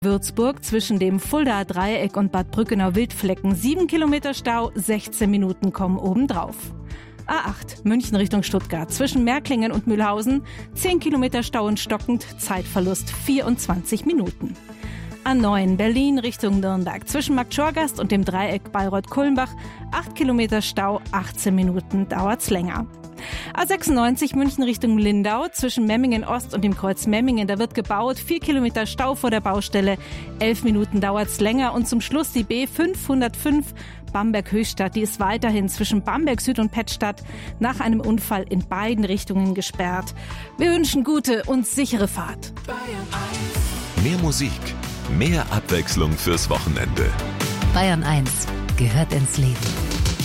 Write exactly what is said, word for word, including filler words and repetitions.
Würzburg zwischen dem Fuldaer Dreieck und Bad Brückenau-Wildflecken sieben Kilometer Stau, sechzehn Minuten kommen obendrauf. A acht München Richtung Stuttgart zwischen Märklingen und Mühlhausen zehn Kilometer Stau und stockend, Zeitverlust vierundzwanzig Minuten. A neun Berlin Richtung Nürnberg zwischen Markt Schorgast und dem Dreieck Bayreuth-Kulmbach acht Kilometer Stau, achtzehn Minuten dauert's länger. A sechsundneunzig München Richtung Lindau zwischen Memmingen Ost und dem Kreuz Memmingen, da wird gebaut, vier Kilometer Stau vor der Baustelle, elf Minuten dauert's länger und zum Schluss die B fünfhundertfünf Bamberg-Höchstadt, die ist weiterhin zwischen Bamberg Süd und Pettstadt nach einem Unfall in beiden Richtungen gesperrt. Wir wünschen gute und sichere Fahrt. Mehr Musik, mehr Abwechslung fürs Wochenende. Bayern eins gehört ins Leben.